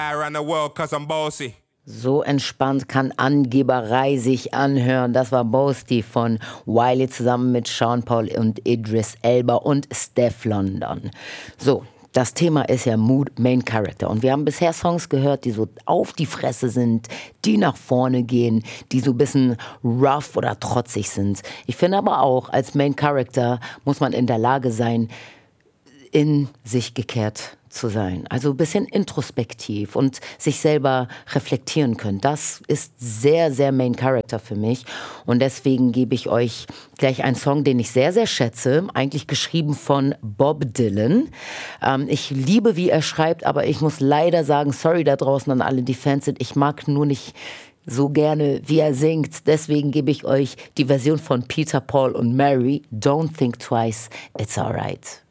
I run the world 'cause I'm bossy. So entspannt kann Angeberei sich anhören. Das war Boasty von Wiley zusammen mit Sean Paul und Idris Elba und Steph London. So, das Thema ist ja Mood, Main Character. Und wir haben bisher Songs gehört, die so auf die Fresse sind, die nach vorne gehen, die so ein bisschen rough oder trotzig sind. Ich finde aber auch, als Main Character muss man in der Lage sein, in sich gekehrt zu sein. Also ein bisschen introspektiv und sich selber reflektieren können. Das ist sehr, sehr Main Character für mich. Und deswegen gebe ich euch gleich einen Song, den ich sehr, sehr schätze. Eigentlich geschrieben von Bob Dylan. Ich liebe, wie er schreibt, aber ich muss leider sagen, sorry da draußen an alle, die Fans sind. Ich mag nur nicht so gerne, wie er singt. Deswegen gebe ich euch die Version von Peter, Paul und Mary. Don't think twice, it's alright.